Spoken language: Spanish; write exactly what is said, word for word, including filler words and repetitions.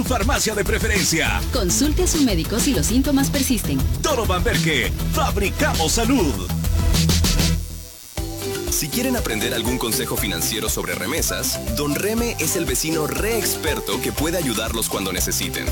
farmacia de preferencia. Consulte a su médico si los síntomas persisten. Toro Bamberge, fabricamos salud. Si quieren aprender algún consejo financiero sobre remesas, Don Reme es el vecino re experto que puede ayudarlos cuando necesiten.